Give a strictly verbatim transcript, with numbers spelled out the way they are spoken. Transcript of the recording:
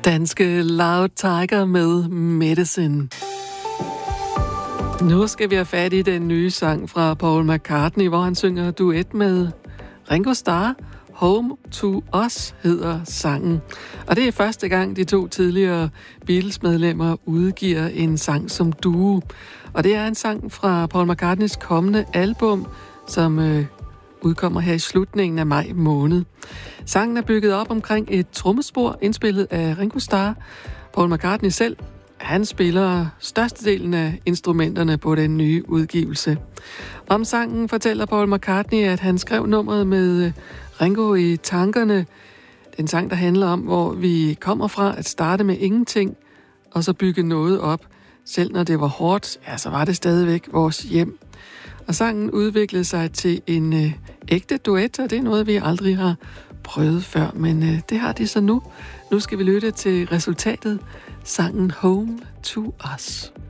Danske Loud Tiger med Medicine. Nu skal vi have fat i den nye sang fra Paul McCartney, hvor han synger duet med Ringo Starr. Home to Us hedder sangen. Og det er første gang, de to tidligere Beatles-medlemmer udgiver en sang som duo. Og det er en sang fra Paul McCartneys kommende album, som øh, udkommer her i slutningen af maj måned. Sangen er bygget op omkring et trommespor, indspillet af Ringo Starr. Paul McCartney selv, han spiller størstedelen af instrumenterne på den nye udgivelse. Om sangen fortæller Paul McCartney, at han skrev nummeret med Ringo i tankerne. Det er en sang, der handler om, hvor vi kommer fra at starte med ingenting, og så bygge noget op. Selv når det var hårdt, ja, så var det stadigvæk vores hjem. Og sangen udviklede sig til en øh, ægte duet, og det er noget, vi aldrig har prøvet før, men øh, det har de så nu. Nu skal vi lytte til resultatet, sangen Home to Us.